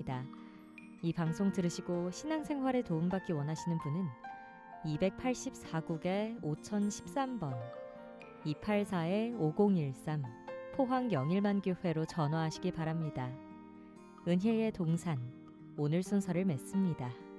있습니다. 이 방송 들으시고 신앙생활에 도움받기 원하시는 분은 284국에 5013번 284-5013 포항 영일만교회로 전화하시기 바랍니다. 은혜의 동산, 오늘 순서를 맺습니다.